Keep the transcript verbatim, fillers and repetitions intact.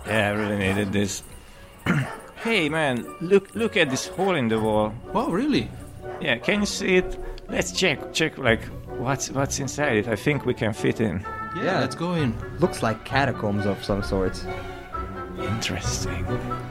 Yeah, I really needed this. Hey man, look look at this hole in the wall. Oh, really? Yeah, can you see it? Let's check check like what's what's inside it. I think we can fit in. Yeah, Yeah. let's go in. Looks like catacombs of some sort. Interesting.